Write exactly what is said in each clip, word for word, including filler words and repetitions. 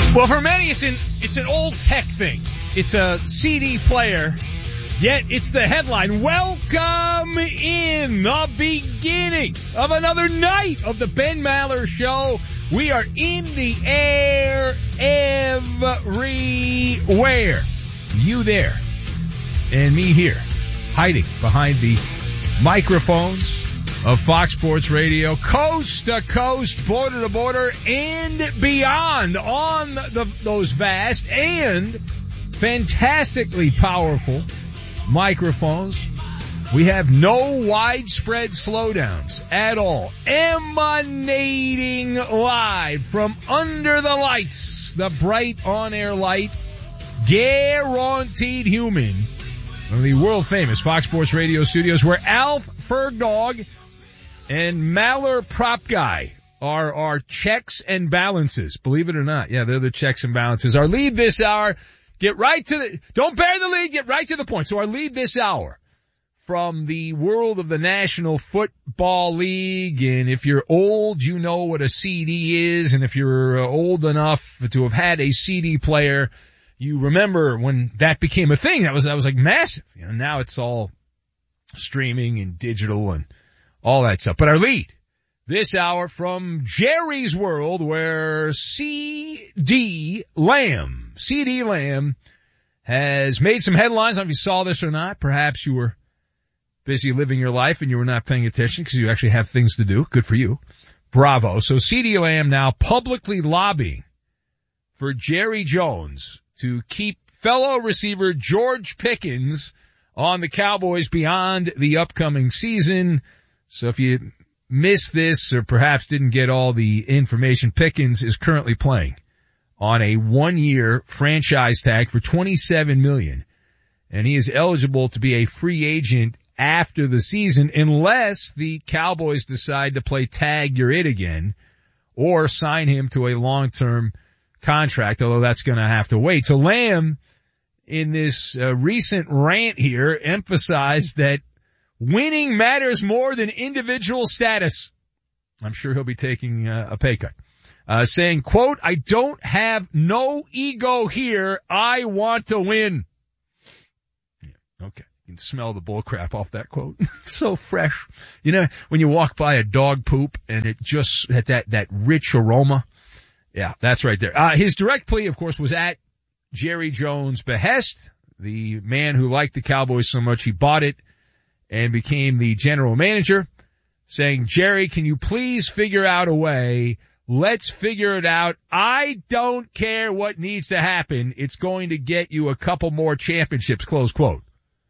Well, for many, it's an it's an old tech thing. It's a C D player, yet it's the headline. Welcome in the beginning of another night of the Ben Maller Show. We are in the air everywhere. You there, and me here, hiding behind the microphones of Fox Sports Radio, coast to coast, border to border, and beyond on the, those vast and fantastically powerful microphones. We have no widespread slowdowns at all. Emanating live from under the lights, the bright on-air light, guaranteed human, of the world-famous Fox Sports Radio studios, where Alf Fergdog and Maller Prop Guy are our checks and balances. Believe it or not. Yeah, they're the checks and balances. Our lead this hour, get right to the, don't bury the lead, get right to the point. So our lead this hour from the world of the National Football League. And if you're old, you know what a C D is. And if you're old enough to have had a C D player, you remember when that became a thing. That was, that was like massive. You know, now it's all streaming and digital and all that stuff. But our lead this hour from Jerry's World, where C D Lamb, C D Lamb has made some headlines. I don't know if you saw this or not. Perhaps you were busy living your life and you were not paying attention because you actually have things to do. Good for you. Bravo. So C D Lamb now publicly lobbying for Jerry Jones to keep fellow receiver George Pickens on the Cowboys beyond the upcoming season. So if you missed this or perhaps didn't get all the information, Pickens is currently playing on a one-year franchise tag for twenty-seven million dollars, and he is eligible to be a free agent after the season unless the Cowboys decide to play tag you're it again or sign him to a long-term contract, although that's going to have to wait. So Lamb, in this uh, recent rant here, emphasized that winning matters more than individual status. I'm sure he'll be taking uh, a pay cut. Uh, saying, quote, I don't have no ego here. I want to win. Yeah, okay. You can smell the bull crap off that quote. So fresh. You know, when you walk by a dog poop and it just had that, that rich aroma. Yeah, that's right there. Uh, his direct plea, of course, was at Jerry Jones' behest. The man who liked the Cowboys so much he bought it and became the general manager, saying, Jerry, can you please figure out a way? Let's figure it out. I don't care what needs to happen. It's going to get you a couple more championships, close quote.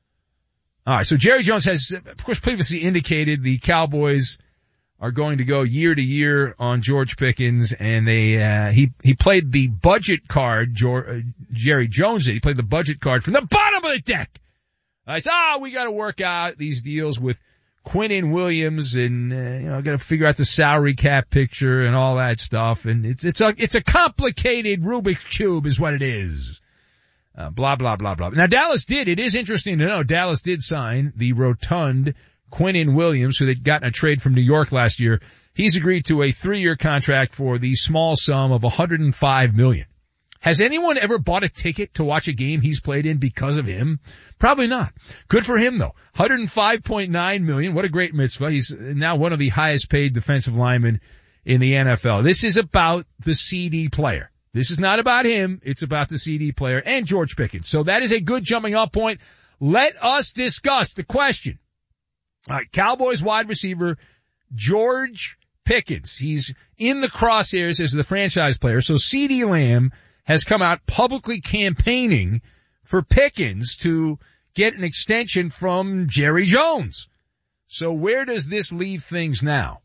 All right, so Jerry Jones has, of course, previously indicated the Cowboys are going to go year to year on George Pickens, and they uh, he he played the budget card. George, uh, Jerry Jones did. He played the budget card from the bottom of the deck. I said, oh, we got to work out these deals with Quinnen Williams, and uh, you know, got to figure out the salary cap picture and all that stuff. And it's it's a it's a complicated Rubik's cube, is what it is. Uh, blah blah blah blah. Now Dallas did. It is interesting to know Dallas did sign the rotund Quinnen Williams, who they'd gotten a trade from New York last year. He's agreed to a three-year contract for the small sum of one hundred five million dollars. Has anyone ever bought a ticket to watch a game he's played in because of him? Probably not. Good for him, though. one hundred five point nine million dollars. What a great mitzvah. He's now one of the highest-paid defensive linemen in the N F L. This is about the C D player. This is not about him. It's about the C D player and George Pickens. So that is a good jumping-off point. Let us discuss the question. All right, Cowboys wide receiver George Pickens. He's in the crosshairs as the franchise player. So C D Lamb has come out publicly campaigning for Pickens to get an extension from Jerry Jones. So where does this leave things now?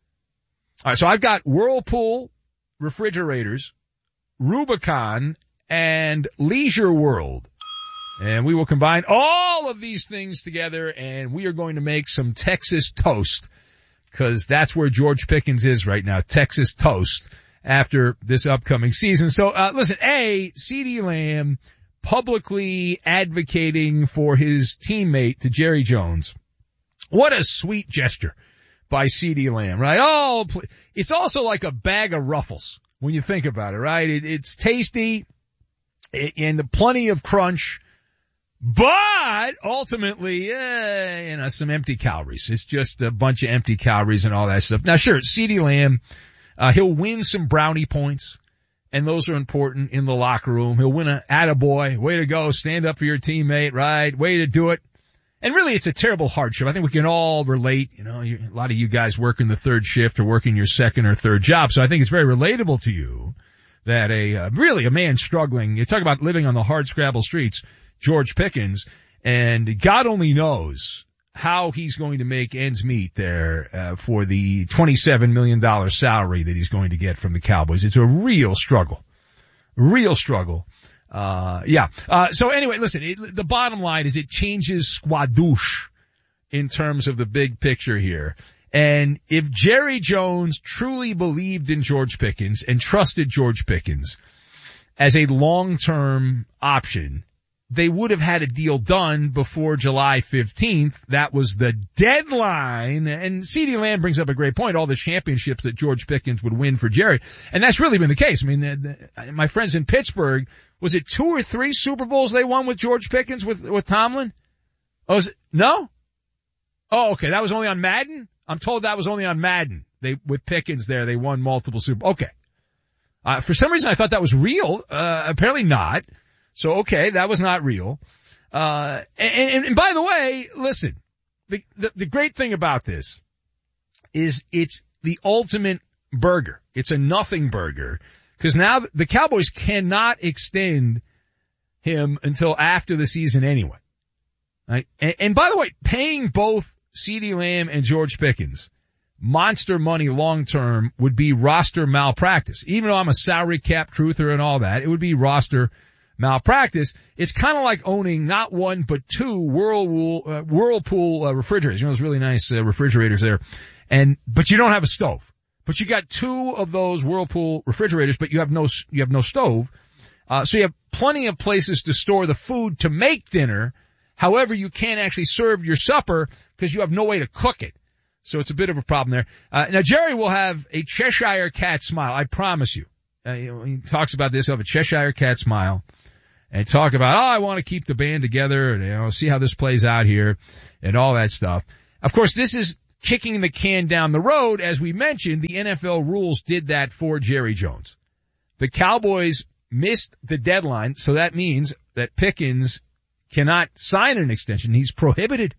All right, so I've got Whirlpool refrigerators, Rubicon, and Leisure World. And we will combine all of these things together, and we are going to make some Texas toast, because that's where George Pickens is right now, Texas toast, after this upcoming season. So, uh, listen, A, C D Lamb publicly advocating for his teammate to Jerry Jones. What a sweet gesture by C D Lamb, right? Oh, it's also like a bag of Ruffles when you think about it, right? It, it's tasty and plenty of crunch, but ultimately, eh, you know, some empty calories. It's just a bunch of empty calories and all that stuff. Now, sure, CeeDee Lamb, uh, he'll win some brownie points, and those are important in the locker room. He'll win a attaboy, way to go, stand up for your teammate, right? Way to do it. And really, it's a terrible hardship. I think we can all relate. You know, you, a lot of you guys working the third shift or working your second or third job. So I think it's very relatable to you that a, uh, really a man struggling, you talk about living on the hard scrabble streets, George Pickens, and God only knows how he's going to make ends meet there, uh, for the twenty-seven million dollars salary that he's going to get from the Cowboys. It's a real struggle. Real struggle. Uh, yeah. Uh, so anyway, listen, it, the bottom line is it changes squadouche in terms of the big picture here. And if Jerry Jones truly believed in George Pickens and trusted George Pickens as a long-term option, they would have had a deal done before July fifteenth. That was the deadline. And CeeDee Lamb brings up a great point, all the championships that George Pickens would win for Jerry. And that's really been the case. I mean, the, the, my friends in Pittsburgh, was it two or three Super Bowls they won with George Pickens, with, with Tomlin? Oh, was it, no? Oh, okay. That was only on Madden? I'm told that was only on Madden. They, with Pickens there, they won multiple Super Bowls. Okay. Uh, for some reason I thought that was real. Uh, apparently not. So, okay, that was not real. Uh, and, and, and by the way, listen, the, the, the great thing about this is it's the ultimate burger. It's a nothing burger, because now the Cowboys cannot extend him until after the season anyway. Right? And, and by the way, paying both CeeDee Lamb and George Pickens monster money long term would be roster malpractice. Even though I'm a salary cap truther and all that, it would be roster malpractice. It's kind of like owning not one but two Whirlpool uh, Whirlpool uh, refrigerators. You know those really nice uh, refrigerators there, and but you don't have a stove. But you got two of those Whirlpool refrigerators, but you have no you have no stove. Uh, so you have plenty of places to store the food to make dinner. However, you can't actually serve your supper because you have no way to cook it. So it's a bit of a problem there. Uh, now Jerry will have a Cheshire cat smile. I promise you. Uh, you know, he talks about this. He'll have a Cheshire cat smile. And talk about, oh, I want to keep the band together and, you know, see how this plays out here and all that stuff. Of course, this is kicking the can down the road. As we mentioned, the N F L rules did that for Jerry Jones. The Cowboys missed the deadline, so that means that Pickens cannot sign an extension. He's prohibited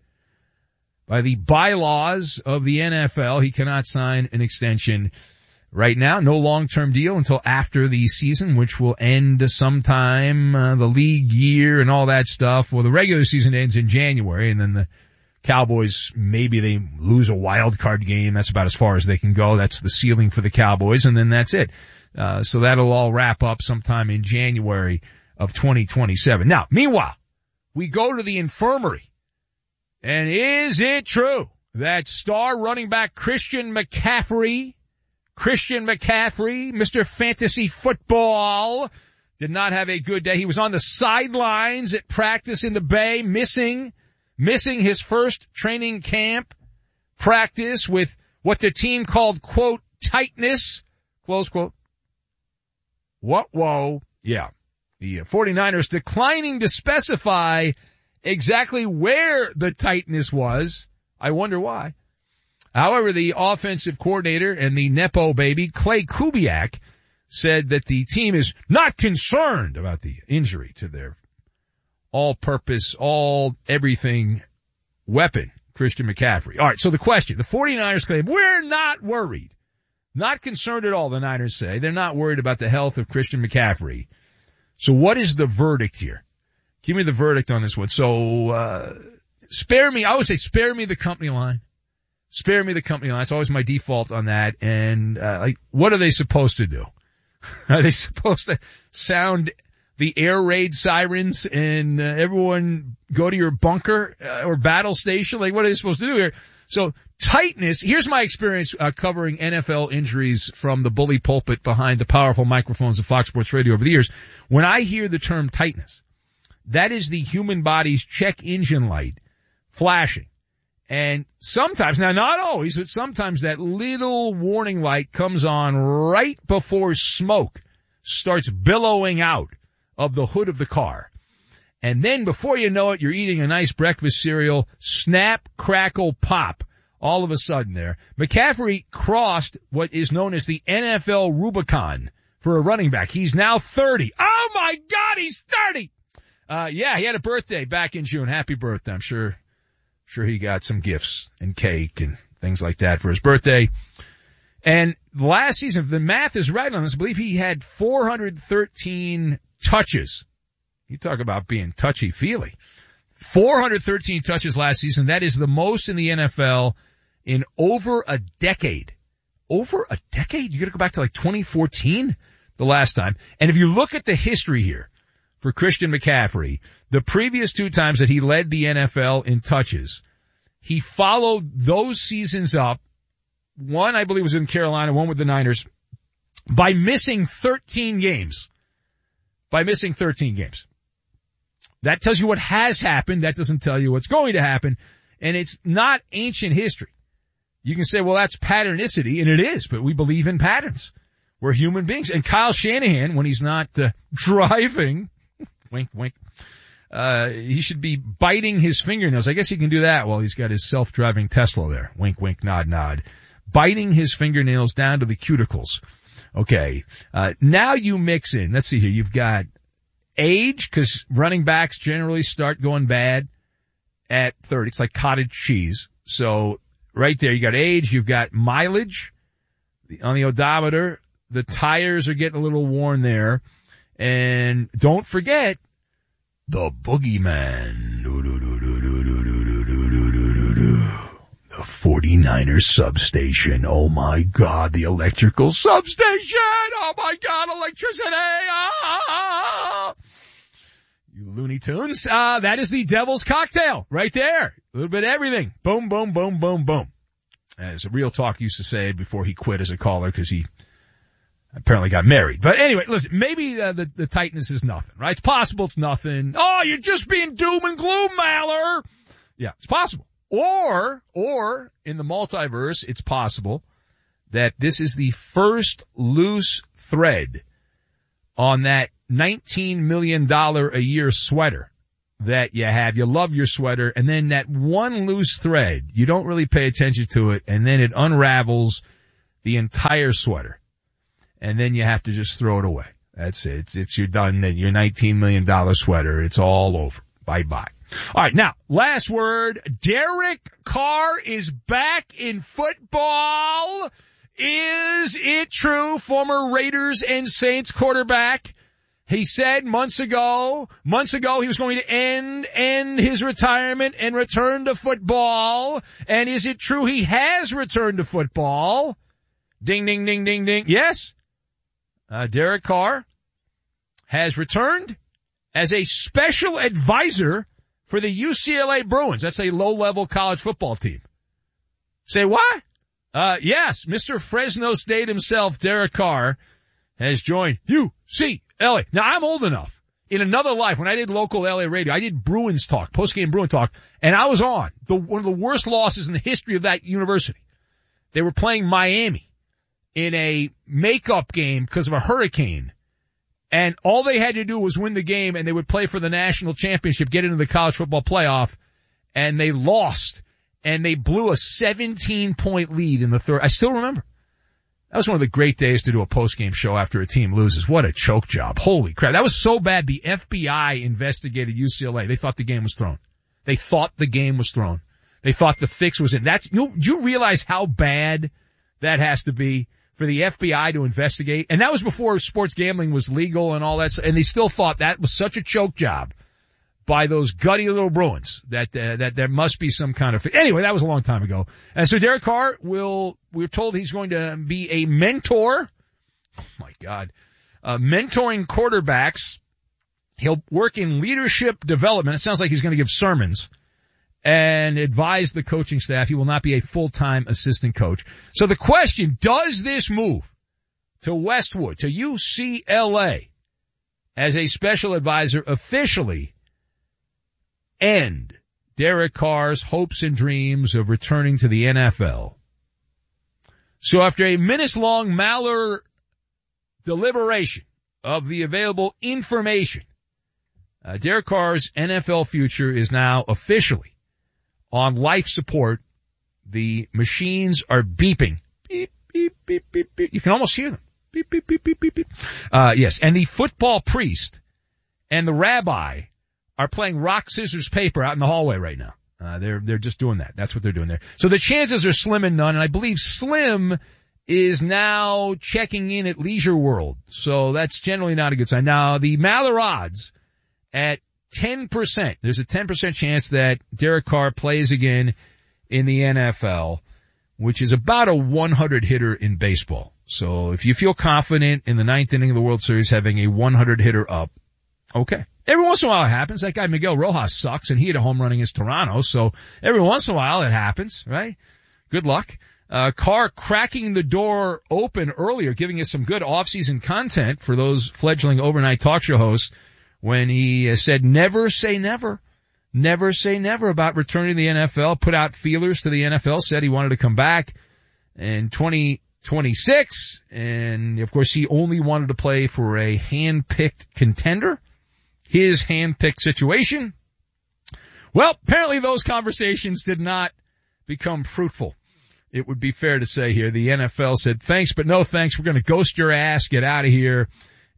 by the bylaws of the N F L. He cannot sign an extension right now. No long-term deal until after the season, which will end sometime, uh, the league year and all that stuff. Well, the regular season ends in January, and then the Cowboys, maybe they lose a wild card game. That's about as far as they can go. That's the ceiling for the Cowboys, and then that's it. Uh, so that'll all wrap up sometime in January of twenty twenty-seven. Now, meanwhile, we go to the infirmary. And is it true that star running back Christian McCaffrey Christian McCaffrey, Mister Fantasy Football, did not have a good day. He was on the sidelines at practice in the Bay, missing, missing his first training camp practice with what the team called, quote, tightness, close quote. What, whoa, yeah. The 49ers declining to specify exactly where the tightness was. I wonder why. However, the offensive coordinator and the Nepo baby, Clay Kubiak, said that the team is not concerned about the injury to their all-purpose, all-everything weapon, Christian McCaffrey. All right, so the question, the 49ers claim, we're not worried. Not concerned at all, the Niners say. They're not worried about the health of Christian McCaffrey. So what is the verdict here? Give me the verdict on this one. So, uh, spare me, I always say spare me the company line. Spare me the company line. It's always my default on that. And, uh, like, what are they supposed to do? Are they supposed to sound the air raid sirens and uh, everyone go to your bunker uh, or battle station? Like, what are they supposed to do here? So, tightness, here's my experience uh, covering N F L injuries from the bully pulpit behind the powerful microphones of Fox Sports Radio over the years. When I hear the term tightness, that is the human body's check engine light flashing. And sometimes, now not always, but sometimes that little warning light comes on right before smoke starts billowing out of the hood of the car. And then before you know it, you're eating a nice breakfast cereal, snap, crackle, pop. All of a sudden there, McCaffrey crossed what is known as the N F L Rubicon for a running back. He's now thirty. Oh my God, he's thirty! Uh, yeah, he had a birthday back in June. Happy birthday. I'm sure, sure he got some gifts and cake and things like that for his birthday. And last season, if the math is right on this, I believe he had four hundred thirteen touches. You talk about being touchy-feely. four hundred thirteen touches last season. That is the most in the N F L in over a decade. Over a decade? You gotta go back to like twenty fourteen, the last time. And if you look at the history here for Christian McCaffrey, the previous two times that he led the N F L in touches, he followed those seasons up. One, I believe, was in Carolina, one with the Niners, by missing thirteen games. By missing thirteen games. That tells you what has happened. That doesn't tell you what's going to happen. And it's not ancient history. You can say, well, that's patternicity, and it is, but we believe in patterns. We're human beings. And Kyle Shanahan, when he's not uh, driving, wink, wink, uh, he should be biting his fingernails. I guess he can do that while he's got his self-driving Tesla there. Wink, wink, nod, nod. Biting his fingernails down to the cuticles. Okay. Uh, now you mix in, let's see here, you've got age, because running backs generally start going bad at thirty. It's like cottage cheese. So right there, you got age, you've got mileage on the odometer. The tires are getting a little worn there. And don't forget the boogeyman. The forty-niners substation. Oh my God, the electrical substation. Oh my God, electricity. Ah! You Looney Tunes. Uh, that is the devil's cocktail right there. A little bit of everything. Boom, boom, boom, boom, boom. As Real Talk used to say before he quit as a caller because he apparently got married. But anyway, listen, maybe uh, the, the tightness is nothing, right? It's possible it's nothing. Oh, you're just being doom and gloom, Maller. Yeah, it's possible. Or, or in the multiverse, it's possible that this is the first loose thread on that nineteen million dollars a year sweater that you have. You love your sweater, and then that one loose thread, you don't really pay attention to it, and then it unravels the entire sweater. And then you have to just throw it away. That's it. It's, it's you're done. Your nineteen million dollars sweater, it's all over. Bye-bye. All right, now, last word. Derek Carr is back in football. Is it true? Former Raiders and Saints quarterback. He said months ago, months ago he was going to end, end his retirement and return to football. And is it true he has returned to football? Ding, ding, ding, ding, ding. Yes. Uh, Derek Carr has returned as a special advisor for the U C L A Bruins. That's a low-level college football team. Say what? Uh, yes, Mister Fresno State himself, Derek Carr, has joined U C L A. Now, I'm old enough. In another life, when I did local L A radio, I did Bruins talk, post-game Bruin talk, and I was on the, one of the worst losses in the history of that university. They were playing Miami in a makeup game because of a hurricane. And all they had to do was win the game, and they would play for the national championship, get into the college football playoff, and they lost. And they blew a seventeen-point lead in the third. I still remember. That was one of the great days to do a post-game show after a team loses. What a choke job. Holy crap. That was so bad, the F B I investigated U C L A. They thought the game was thrown. They thought the game was thrown. They thought the fix was in. That's, you, you realize how bad that has to be for the F B I to investigate? And that was before sports gambling was legal and all that. And they still thought that was such a choke job by those gutty little Bruins that, uh, that there must be some kind of, anyway, that was a long time ago. And so Derek Carr will, we're told he's going to be a mentor. Oh my God. Uh, mentoring quarterbacks. He'll work in leadership development. It sounds like he's going to give sermons and advise the coaching staff. He will not be a full-time assistant coach. So the question, does this move to Westwood, to U C L A as a special advisor officially end Derek Carr's hopes and dreams of returning to the N F L. So after a minutes-long Maller deliberation of the available information, uh, Derek Carr's N F L future is now officially on life support. The machines are beeping. Beep, beep, beep, beep, beep. You can almost hear them. Beep, beep, beep, beep, beep, beep. Uh, yes, and the football priest and the rabbi are playing rock, scissors, paper out in the hallway right now. Uh, they're, they're just doing that. That's what they're doing there. So the chances are slim and none, and I believe Slim is now checking in at Leisure World. So that's generally not a good sign. Now, the Maller odds at ten percent. There's a ten percent chance that Derek Carr plays again in the N F L, which is about a one hundred hitter in baseball. So if you feel confident in the ninth inning of the World Series having a one hundred hitter up, okay. Every once in a while it happens. That guy Miguel Rojas sucks, and he had a home run against Toronto, so every once in a while it happens, right? Good luck. Uh, Carr cracking the door open earlier, giving us some good off-season content for those fledgling overnight talk show hosts when he uh, said never say never. Never say never about returning to the N F L, put out feelers to the N F L, said he wanted to come back in twenty twenty-six, and of course he only wanted to play for a hand-picked contender. His hand-picked situation. Well, apparently those conversations did not become fruitful. It would be fair to say here. The N F L said, thanks, but no thanks. We're going to ghost your ass. Get out of here.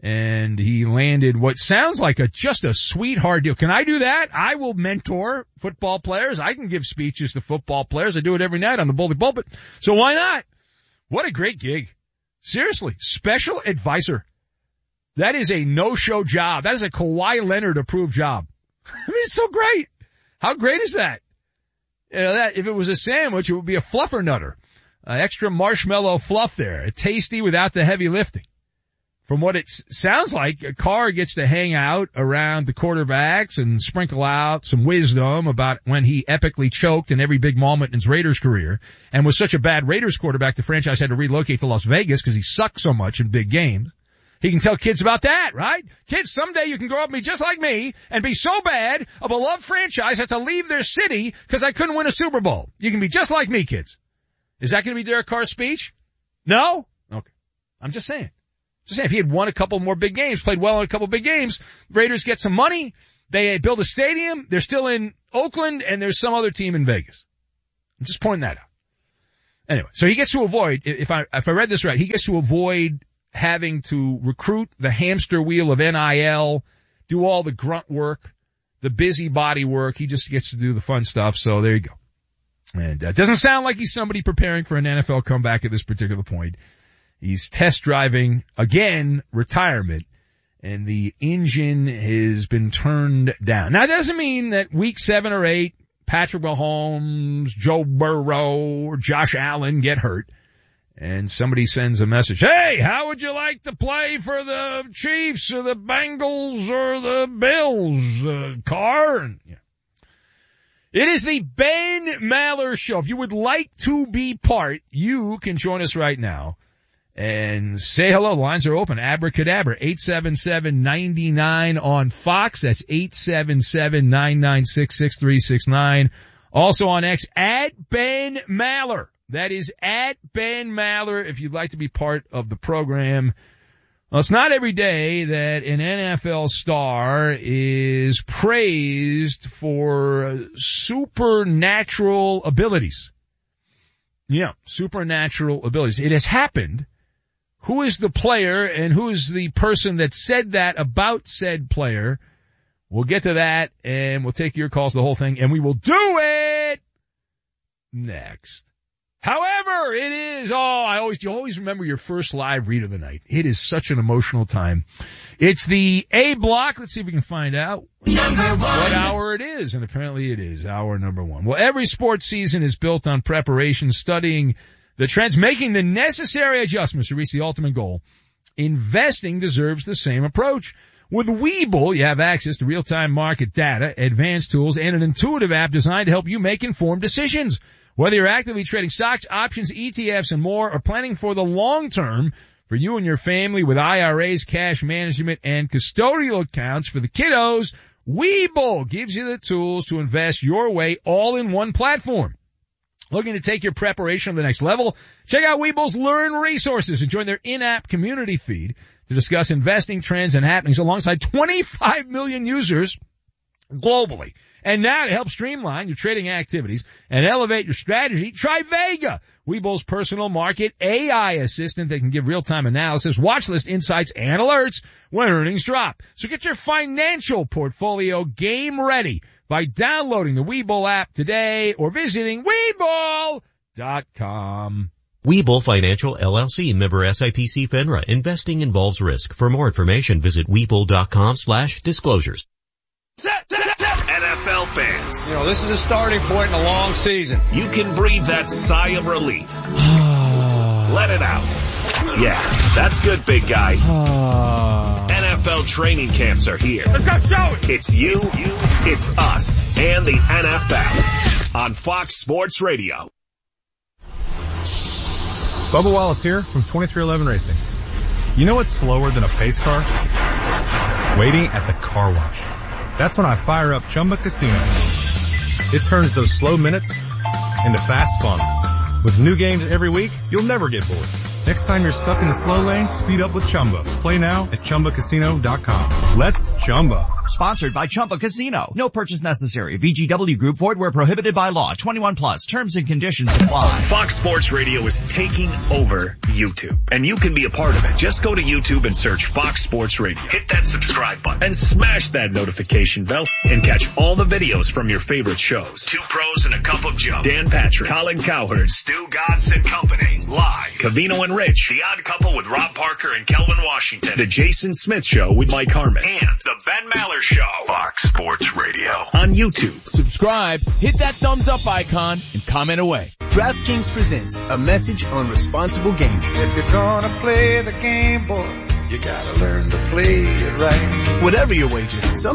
And he landed what sounds like a just a sweetheart deal. Can I do that? I will mentor football players. I can give speeches to football players. I do it every night on the Bully Pulpit. So why not? What a great gig. Seriously, special advisor. That is a no-show job. That is a Kawhi Leonard approved job. I mean, it's so great. How great is that? You know, that if it was a sandwich, it would be a fluffer nutter. Uh, extra marshmallow fluff there. Tasty without the heavy lifting. From what it s- sounds like, a Carr gets to hang out around the quarterbacks and sprinkle out some wisdom about when he epically choked in every big moment in his Raiders career and was such a bad Raiders quarterback the franchise had to relocate to Las Vegas because he sucked so much in big games. He can tell kids about that, right? Kids, someday you can grow up and be just like me and be so bad a beloved franchise has to leave their city because I couldn't win a Super Bowl. You can be just like me, kids. Is that going to be Derek Carr's speech? No? Okay. I'm just saying. Just saying, if he had won a couple more big games, played well in a couple big games, Raiders get some money, they build a stadium, they're still in Oakland, and there's some other team in Vegas. I'm just pointing that out. Anyway, so he gets to avoid, if I, if I read this right, he gets to avoid having to recruit the hamster wheel of N I L, do all the grunt work, the busybody work. He just gets to do the fun stuff. So there you go. And it uh, doesn't sound like he's somebody preparing for an N F L comeback at this particular point. He's test driving, again, retirement, and the engine has been turned down. Now, it doesn't mean that week seven or eight, Patrick Mahomes, Joe Burrow, or Josh Allen get hurt. And somebody sends a message, hey, how would you like to play for the Chiefs or the Bengals or the Bills, uh, Carr? And, yeah. It is the Ben Maller Show. If you would like to be part, you can join us right now and say hello. The lines are open. Abracadabra, eight seven seven, nine nine on Fox. That's eight seven seven, nine nine six, six three six nine. Also on X, at Ben Maller. That is at Ben Maller if you'd like to be part of the program. Well, it's not every day that an N F L star is praised for supernatural abilities. Yeah, supernatural abilities. It has happened. Who is the player and who is the person that said that about said player? We'll get to that, and we'll take your calls, the whole thing, and we will do it next. However, it is, oh, I always, you always remember your first live read of the night. It is such an emotional time. It's the A block. Let's see if we can find out number one. What hour it is. And apparently it is hour number one. Well, every sports season is built on preparation, studying the trends, making the necessary adjustments to reach the ultimate goal. Investing deserves the same approach. With Webull, you have access to real-time market data, advanced tools, and an intuitive app designed to help you make informed decisions. Whether you're actively trading stocks, options, E T Fs, and more, or planning for the long term for you and your family with I R As, cash management, and custodial accounts for the kiddos, Webull gives you the tools to invest your way all in one platform. Looking to take your preparation to the next level? Check out Webull's Learn resources and join their in-app community feed to discuss investing trends and happenings alongside twenty-five million users globally. And now to help streamline your trading activities and elevate your strategy, try Vega, Webull's personal market A I assistant that can give real-time analysis, watch list insights, and alerts when earnings drop. So get your financial portfolio game ready by downloading the Webull app today or visiting Webull dot com. Webull Financial L L C, member S I P C FINRA. Investing involves risk. For more information, visit Webull dot com slash disclosures. N F L fans, you know, this is a starting point in a long season. You can breathe that sigh of relief. Let it out. Yeah, that's good, big guy. N F L training camps are here. It's you, it's us, and the N F L on Fox Sports Radio. Bubba Wallace here from twenty-three eleven Racing. You know what's slower than a pace car? Waiting at the car wash. That's when I fire up Chumba Casino. It turns those slow minutes into fast fun. With new games every week, you'll never get bored. Next time you're stuck in the slow lane, speed up with Chumba. Play now at Chumba Casino dot com. Let's Chumba. Sponsored by Chumba Casino. No purchase necessary. V G W Group. Void where prohibited by law. twenty-one plus. Terms and conditions apply. Fox Sports Radio is taking over YouTube, and you can be a part of it. Just go to YouTube and search Fox Sports Radio. Hit that subscribe button and smash that notification bell and catch all the videos from your favorite shows. Two Pros and a Cup of Joe. Dan Patrick, Colin Cowherd, Stu Godson Company. Live. Cavino and Rich. The Odd Couple with Rob Parker and Kelvin Washington. The Jason Smith Show with Mike Harmon. And the Ben Maller Show. Fox Sports Radio. On YouTube. Subscribe, hit that thumbs up icon, and comment away. DraftKings presents a message on responsible gaming. If you're gonna play the game, boy, you gotta learn to play it right. Whatever your wager, some